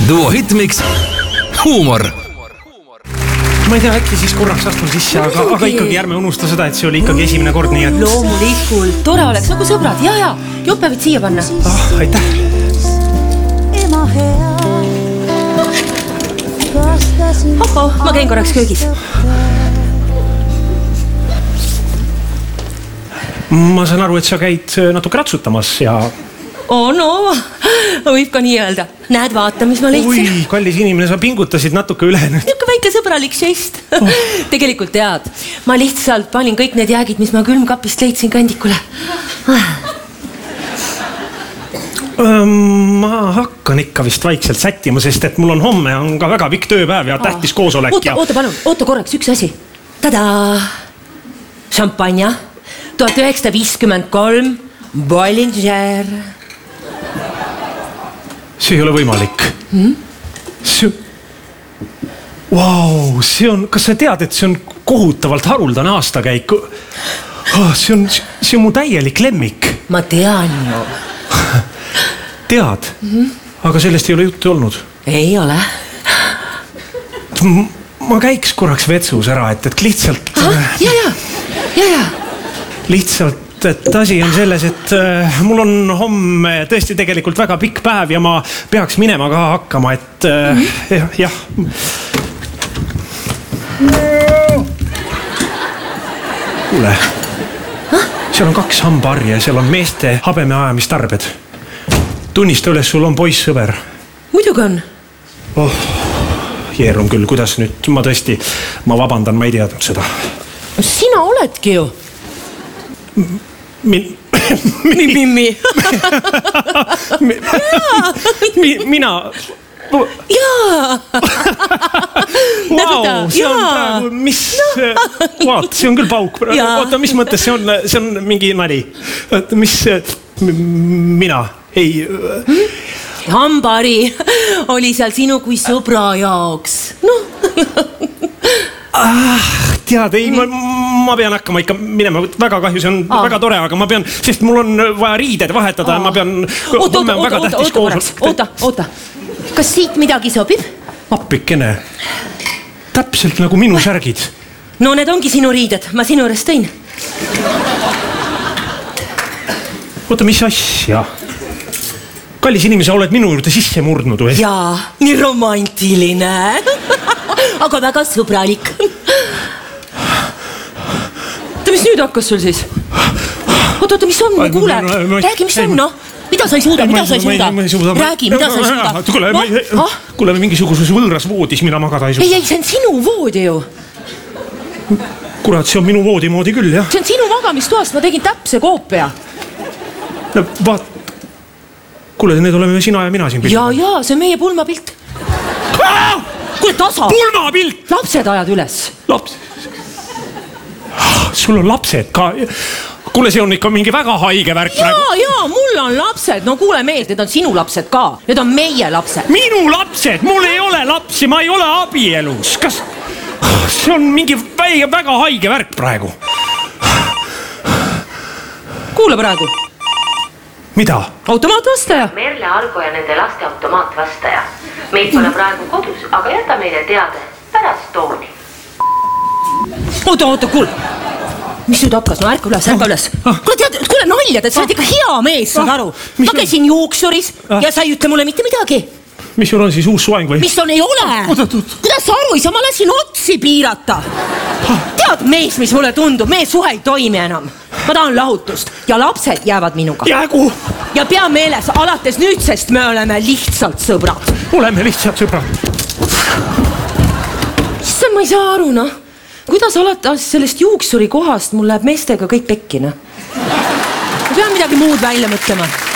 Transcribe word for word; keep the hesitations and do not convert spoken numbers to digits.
Duo Hitmix Huumor. Ma ei tea, äkki siis korraks astun sisse, aga, aga ikkagi ärme unusta seda, et see oli ikkagi esimene kord, nii et... Loomulikult, tore oleks nagu sõbrad, ja, ja, jope võid siia panna. Ah, aitäh. Oho, ma käin korraks köögis. Ma saan aru, et sa käid natuke ratsutamas ja... Oh no, võib ka nii öelda. Näed, vaata, mis ma leidsin. Ui, kallis inimene, sa pingutasid natuke üle nüüd. Niuke väike sõbralik žest. Oh. Tegelikult tead, ma lihtsalt panin kõik need jäägid, mis ma külmkapist leidsin kandikule. Ma hakkan ikka vist vaikselt sättima, sest et mul on homme on ka väga pikk tööpäev ja tähtis koosolek. Oota, ja... oota palun, oota korraks, üks asi. Tada! Šampanja, tuhat üheksasada viiskümmend kolm, Bollinger. See ei ole võimalik. Hmm? See... Wow, see on... Kas sa tead, et see on kohutavalt haruldane aastakäik? Oh, see, on, see on mu täielik lemmik. Ma tean ju. Tead? Mm-hmm. Aga sellest ei ole juttu olnud. Ei ole. Ma käiks korraks vetsus ära, et, et lihtsalt... Aha, ja, ja, ja, ja. Lihtsalt... et asi on selles, et äh, mul on homme tõesti tegelikult väga pikk päev ja ma peaks minema ka hakkama, et äh, mm-hmm. jah. Kuule, seal on kaks hambaarja ja seal on meeste habemeajamistarbed. Tunnista üles, sul on poissõber. Muidugi on. Oh, jeerun küll, kuidas nüüd, ma tõesti, ma vabandan, ma ei teadnud seda. Sina oledki ju. Min... Mimmi. Mina... Jaa! Vau, see on praegu, mis... Vaat, see on küll pauk praegu. Oota, mis mõttes see on, see on mingi nali. Mis... Mina... Ei... Hambari oli seal sinu kui sõbra jaoks. No... Ah, tead, ei, ma, ma pean hakkama ikka minema, väga kahju, see on Aa. väga tore, aga ma pean, sest mul on vaja riided vahetada ja ma pean... Oota, oota, oota, oota, oota, oota, oota. Kas siit midagi sobib? Appikene. Täpselt nagu minu särgid. No need ongi sinu riided, ma sinu juures tõin. Oota, mis asja? Kallis inimese, oled minu juurde sisse murdnud või? Jaa, nii romantiline. Aga väga sõbralik. Ta, mis nüüd hakkas sul siis? Oota, oota, mis on? Kuule, räägi, mis on, noh? Mida sa ei suuda, mida sa ei suuda? Räägi, mida sa ei suuda? Kuule, kuule, mingisuguses võõras voodis, mida magada ei suuda. Ei, ei, see on sinu voodi ju. Kurat, see on minu voodi moodi küll, jah. See on sinu magamistoast, ma tegin täpse koopia. Vaat, kuule, need oleme sina ja mina siin pilt. Ja, ja, see on meie pulmapilt. Kuule, tasa! Pulmapilt! Lapsed ajad üles. Laps... Sul on lapsed ka... Kuule, see on ikka mingi väga haige värk ja, praegu. Ja, mul on lapsed. No kuule meelt, need on sinu lapsed ka. Need on meie lapsed. Minu lapsed? Mul ei ole lapsi, ma ei ole abielus. Kas... See on mingi väige, väga haige värk praegu. Kuule praegu. Mida? Automaatvastaja. Merle Argo ja nende laste automaatvastaja. Meid pole praegu kodus, aga jäta meile teade pärast tooni. Oota, oota, kuule. Mis nüüd hakkas? No ärka üles, ärka üles. Kuule, tead, kuule naljad, et sa oled ikka hea mees, saad aru. Ma käisin juuksuris ja sa ei ütle mulle mitte midagi. Mis sul on siis uus soeng või? Mis on ei ole? Kuidas sa aru ei saa, ma lasin otsi piirata. Tead, mees, mis mulle tundub, meie suhe ei toimi enam. Ma tahan lahutust ja lapsed jäävad minuga. Jäägu! Ja pea meeles, alates nüüdsest me oleme lihtsalt sõbrad. Oleme lihtsalt sõbrad. Issand, ma ei saa aru, noh. Kuidas alates sellest juuksuri kohast mul läheb meestega kõik pekkina? Ma pean midagi muud välja mõtlema.